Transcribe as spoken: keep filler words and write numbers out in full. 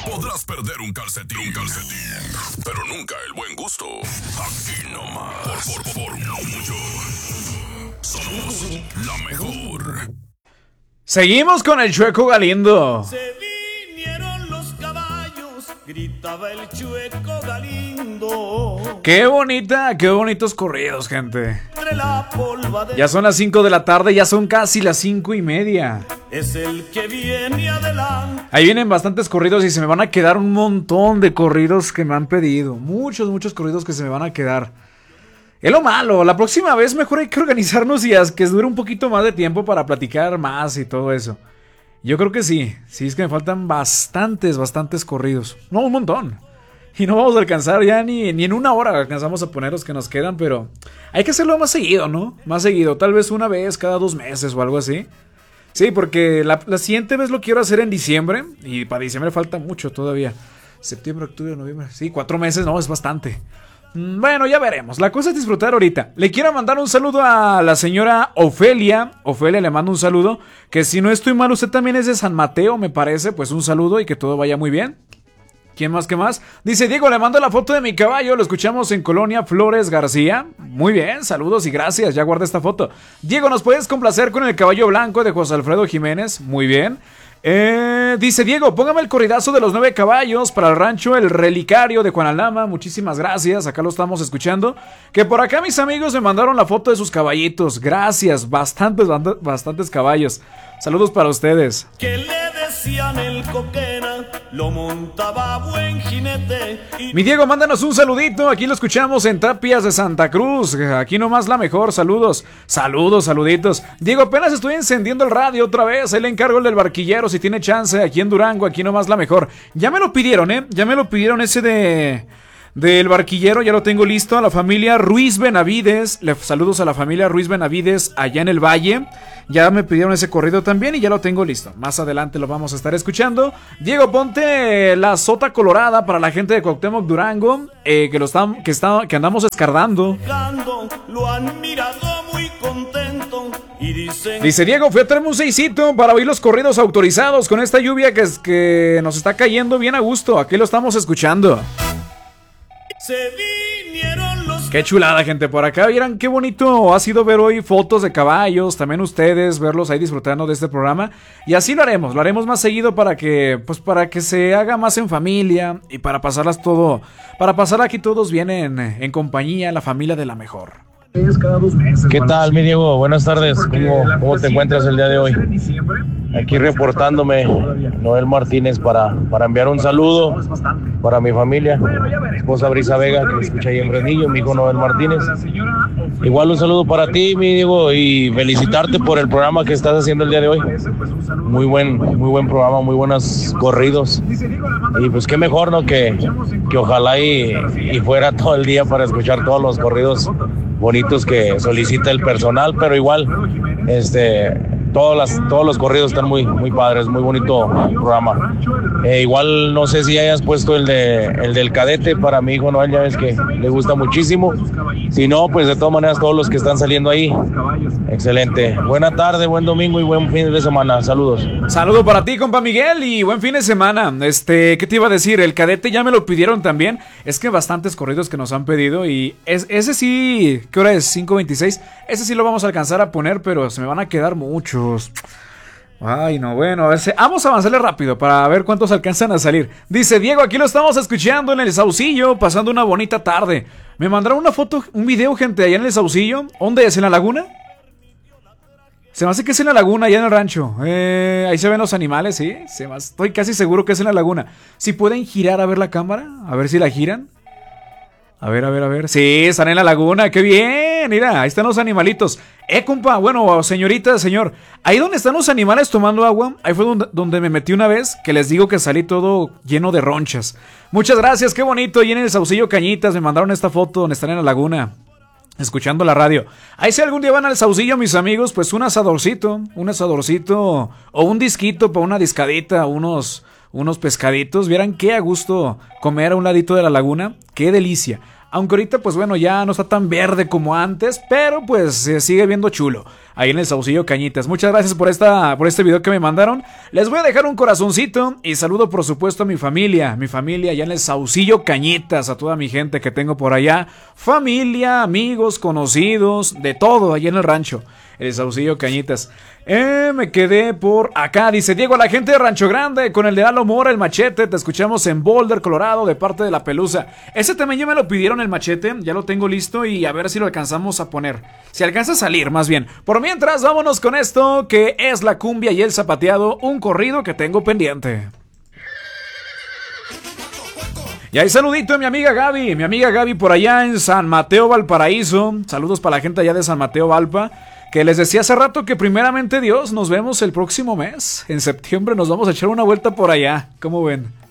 Podrás perder un calcetín, un calcetín, pero nunca el buen gusto. Aquí nomás. Por, por, por mucho. Somos la mejor. Seguimos con el Chueco Galindo. Se vinieron los caballos, gritaba el Chueco Galindo. Qué bonita, qué bonitos corridos, gente. Entre la polva de... Ya son las cinco de la tarde, ya son casi las cinco y media. Es el que viene adelante. Ahí vienen bastantes corridos y se me van a quedar un montón de corridos que me han pedido. Muchos, muchos corridos que se me van a quedar. Es lo malo, la próxima vez mejor hay que organizarnos y que dure un poquito más de tiempo para platicar más y todo eso. Yo creo que sí, sí es que me faltan bastantes, bastantes corridos. No, un montón. Y no vamos a alcanzar ya ni, ni en una hora alcanzamos a poner los que nos quedan, pero hay que hacerlo más seguido, ¿no? Más seguido, tal vez una vez cada dos meses o algo así. Sí, porque la, la siguiente vez lo quiero hacer en diciembre y para diciembre falta mucho todavía. Septiembre, octubre, noviembre, sí, cuatro meses, no, es bastante. Bueno, ya veremos. La cosa es disfrutar ahorita. Le quiero mandar un saludo a la señora Ofelia. Ofelia, le mando un saludo. Que si no estoy mal, usted también es de San Mateo, me parece. Pues un saludo y que todo vaya muy bien. ¿Quién más, qué más? Dice Diego, le mando la foto de mi caballo. Lo escuchamos en Colonia Flores García. Muy bien, saludos y gracias. Ya guarda esta foto. Diego, ¿nos puedes complacer con el caballo blanco de José Alfredo Jiménez? Muy bien. Eh, dice Diego, póngame el corridazo de los nueve caballos para el rancho El Relicario de Juan Alama. Muchísimas gracias, acá lo estamos escuchando. Que por acá mis amigos me mandaron la foto de sus caballitos. Gracias, bastantes, bastantes caballos. Saludos para ustedes. Que le decían el coquena, lo montaba buen jinete. Y... Mi Diego, mándanos un saludito. Aquí lo escuchamos en Tapias de Santa Cruz. Aquí nomás la mejor. Saludos, saludos, saluditos. Diego, apenas estoy encendiendo el radio otra vez. Ahí le encargo el del barquillero si tiene chance. Aquí en Durango, aquí nomás la mejor. Ya me lo pidieron, ¿eh? Ya me lo pidieron ese de... Del barquillero, ya lo tengo listo. A la familia Ruiz Benavides. Le, saludos a la familia Ruiz Benavides allá en el Valle. Ya me pidieron ese corrido también y ya lo tengo listo. Más adelante lo vamos a estar escuchando. Diego, ponte la sota colorada para la gente de Cuauhtémoc, Durango. Eh, que, lo están, que, está, que andamos escardando. Lo han mirado muy contento y dicen... Dice Diego, fui a traerme un seisito para oír los corridos autorizados con esta lluvia que, es, que nos está cayendo bien a gusto. Aquí lo estamos escuchando. Se vinieron los... Qué chulada, gente, por acá. Vieran qué bonito ha sido ver hoy fotos de caballos. También ustedes, verlos ahí disfrutando de este programa. Y así lo haremos, lo haremos más seguido para que, pues para que se haga más en familia. Y para pasarlas todo, para pasar aquí todos bien en, en compañía, la familia de la mejor. ¿Qué tal, mi Diego? Buenas tardes. ¿Cómo, cómo te encuentras el día de hoy? Aquí reportándome Noel Martínez para, para enviar un saludo para mi familia, mi esposa Brisa Vega, que me escucha ahí en Fresnillo, mi hijo Noel Martínez. Igual un saludo para ti, mi Diego, y felicitarte por el programa que estás haciendo el día de hoy. Muy buen, muy buen programa, muy buenos corridos. Y pues qué mejor, ¿no? Que, que ojalá y, y fuera todo el día para escuchar todos los corridos bonitos que solicita el personal, pero igual, este, todas las, todos los corridos están muy, muy padres, muy bonito programa. Eh, igual no sé si hayas puesto el de, el del cadete para mi hijo Noel, ya ves que le gusta muchísimo. Si no, pues de todas maneras todos los que están saliendo ahí, excelente. Buena tarde, buen domingo y buen fin de semana. Saludos. Saludo para ti, compa Miguel, y buen fin de semana. Este, ¿qué te iba a decir? El cadete ya me lo pidieron también. Es que bastantes corridos que nos han pedido y es, ese sí, ¿qué hora es? cinco veintiséis. Ese sí lo vamos a alcanzar a poner, pero se me van a quedar muchos. Ay, no, bueno, a ver, vamos a avanzarle rápido para ver cuántos alcanzan a salir. Dice Diego, aquí lo estamos escuchando en el Saucillo, pasando una bonita tarde. Me mandaron una foto, un video, gente, allá en el Saucillo. ¿Dónde es? ¿En la laguna? Se me hace que es en la laguna, allá en el rancho. Eh, ahí se ven los animales, ¿sí? Se me, estoy casi seguro que es en la laguna. Si pueden girar a ver la cámara, a ver si la giran. A ver, a ver, a ver. Sí, están en la laguna, qué bien. Mira, ahí están los animalitos. Eh, compa, bueno, señorita, señor. Ahí donde están los animales tomando agua, ahí fue donde, donde me metí una vez, que les digo que salí todo lleno de ronchas. Muchas gracias, qué bonito. Y en el Saucillo Cañitas me mandaron esta foto donde están en la laguna, escuchando la radio. Ahí si algún día van al Saucillo, mis amigos, pues un asadorcito, un asadorcito o un disquito para una discadita, unos, unos pescaditos. Vieran qué a gusto comer a un ladito de la laguna, qué delicia. Aunque ahorita pues bueno ya no está tan verde como antes, pero pues se sigue viendo chulo ahí en el Saucillo Cañitas. Muchas gracias por, esta, por este video que me mandaron. Les voy a dejar un corazoncito y saludo por supuesto a mi familia, mi familia allá en el Saucillo Cañitas, a toda mi gente que tengo por allá, familia, amigos, conocidos, de todo allá en el rancho, el Saucillo Cañitas. Eh, me quedé por acá, dice Diego, la gente de Rancho Grande, con el de Lalo Mora, el machete, te escuchamos en Boulder, Colorado, de parte de La Pelusa. Ese también ya me lo pidieron, el machete, ya lo tengo listo y a ver si lo alcanzamos a poner. Si alcanza a salir, más bien. Por mientras, vámonos con esto, que es la cumbia y el zapateado, un corrido que tengo pendiente. Y ahí saludito a mi amiga Gaby, mi amiga Gaby por allá en San Mateo, Valparaíso. Saludos para la gente allá de San Mateo, Valpa. Que les decía hace rato que primeramente Dios, nos vemos el próximo mes. En septiembre nos vamos a echar una vuelta por allá. ¿Cómo ven?